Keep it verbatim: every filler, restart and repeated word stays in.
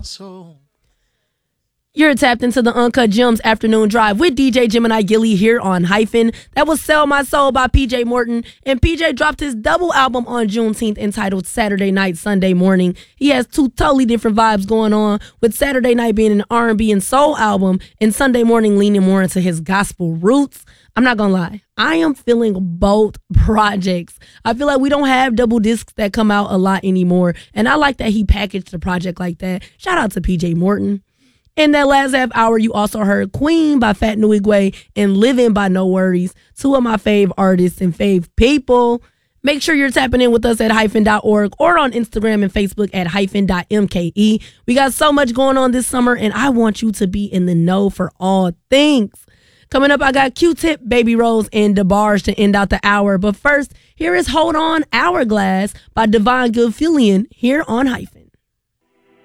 So You're tapped into the Uncut Gems Afternoon Drive with D J Gemini Gilly here on Hyphen. That was Sell My Soul by P J Morton. And P J dropped his double album on Juneteenth entitled Saturday Night, Sunday Morning. He has two totally different vibes going on, with Saturday Night being an R and B and soul album and Sunday Morning leaning more into his gospel roots. I'm not gonna lie, I am feeling both projects. I feel like we don't have double discs that come out a lot anymore, and I like that he packaged the project like that. Shout out to P J Morton. In that last half hour, you also heard Queen by Fat Nuigwe and Living by No Worries, two of my fave artists and fave people. Make sure you're tapping in with us at hyphen dot org or on Instagram and Facebook at hyphen dot M K E. We got so much going on this summer, and I want you to be in the know for all things. Coming up, I got Q-Tip, Baby Rose, and DeBarge to end out the hour. But first, here is Hold On, Hourglass by Devon Goodfillion here on Hyphen.